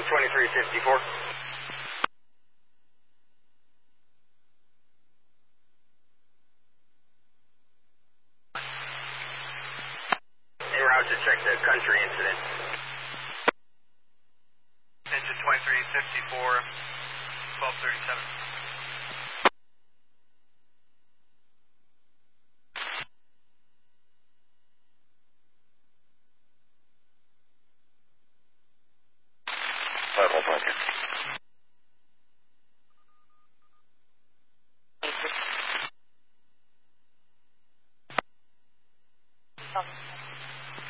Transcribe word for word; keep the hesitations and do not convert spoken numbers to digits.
Engine twenty-three fifty-four. En route to check the country incident. Engine twenty-three fifty-four, twelve thirty-seven. Purple Blanket.